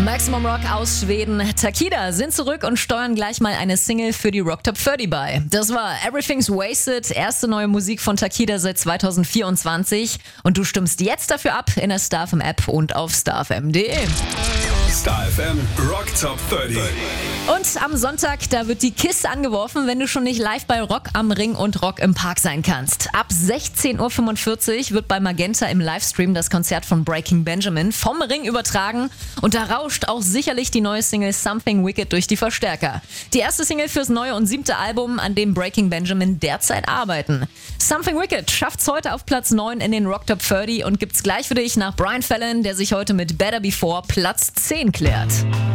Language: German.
Maximum Rock aus Schweden. Takida sind zurück und steuern gleich mal eine Single für die Rock Top 30 bei. Das war Everything's Wasted, erste neue Musik von Takida seit 2024. Und du stimmst jetzt dafür ab in der StarFM App und auf starfm.de. StarFM Rock Top 30. Und am Sonntag, da wird die Kiste angeworfen, wenn du schon nicht live bei Rock am Ring und Rock im Park sein kannst. Ab 16.45 Uhr wird bei Magenta im Livestream das Konzert von Breaking Benjamin vom Ring übertragen. Und da rauscht auch sicherlich die neue Single Something Wicked durch die Verstärker. Die erste Single fürs neue und 7. Album, an dem Breaking Benjamin derzeit arbeiten. Something Wicked schafft's heute auf Platz 9 in den Rock Top 30 und gibt's gleich für dich nach Brian Fallon, der sich heute mit Better Before Platz 10 klärt.